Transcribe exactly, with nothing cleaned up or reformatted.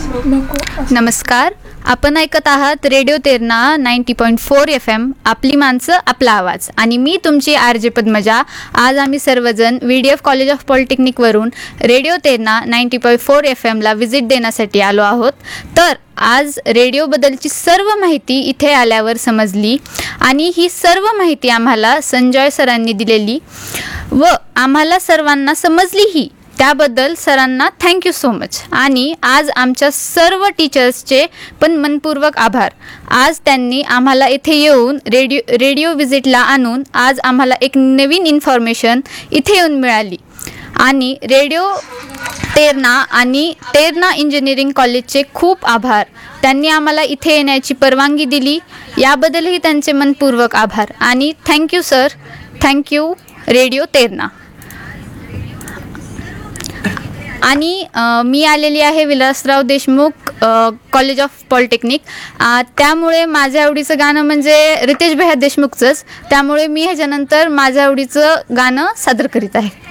नमस्कार, आपण ऐकत आहात radio Terna ninety point four F M, आपली माणसं आपला आवाज. आणि मी तुमची आर जे पद्मजा. आज आम्ही सर्वजण V D F college of पॉलिटेक्निकवरून radio Terna ninety point four F एमला visit देण्यासाठी आलो आहोत. तर आज रेडिओबद्दलची सर्व माहिती इथे आल्यावर समजली आणि ही सर्व माहिती आम्हाला संजय सरांनी दिलेली व आम्हाला सर्वांना समजलीही. त्याबद्दल सरांना थँक्यू सो मच. आणि आज आमच्या सर्व टीचर्सचे पण मनपूर्वक आभार. आज त्यांनी आम्हाला इथे येऊन रेडिओ रेडिओ व्हिजिटला आणून आज आम्हाला एक नवीन इन्फॉर्मेशन इथे येऊन मिळाली. आणि रेडिओ तेरणा आणि तेरणा इंजिनिअरिंग कॉलेजचे खूप आभार. त्यांनी आम्हाला इथे येण्याची परवानगी दिली, याबद्दलही त्यांचे मनपूर्वक आभार. आणि thank you sir, thank you radio Terna. आणि मी आलेली आहे Vilasrao Deshmukh college of polytechnic. त्यामुळे माझ्या आवडीचं गाणं म्हणजे रितेश भैया देशमुखचंच. त्यामुळे मी ह्याच्यानंतर माझ्या आवडीचं गाणं सादर करीत आहे.